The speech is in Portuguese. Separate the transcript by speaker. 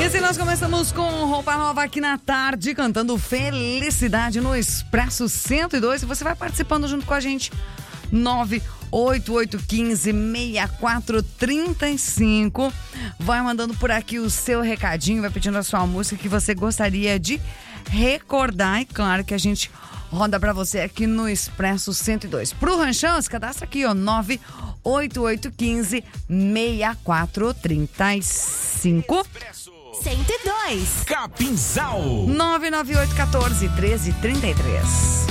Speaker 1: assim nós começamos com Roupa Nova aqui na tarde, cantando Felicidade no Expresso 102. E você vai participando junto com a gente. 98815-6435. Vai mandando por aqui o seu recadinho, vai pedindo a sua música que você gostaria de recordar. E claro que a gente roda pra você aqui no Expresso 102. Pro Ranchão, se cadastra aqui, ó, 98815-6435.
Speaker 2: 102.
Speaker 3: Capinzal.
Speaker 1: 99814-1333.